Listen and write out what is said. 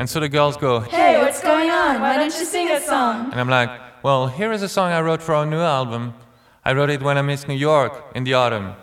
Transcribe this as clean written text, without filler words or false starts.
And so the girls go, Hey, what's going on? Why don't you sing a song? and I'm like, well, here is a song I wrote for our new album. I wrote it when I missed New York in the autumn.